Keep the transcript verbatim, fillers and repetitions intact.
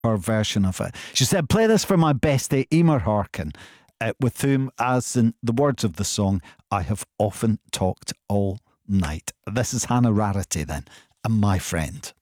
her version of it. She said, play this for my bestie, Emer Harkin, uh, with whom, as in the words of the song, I have often talked all night. This is Hannah Rarity then, and My Friend.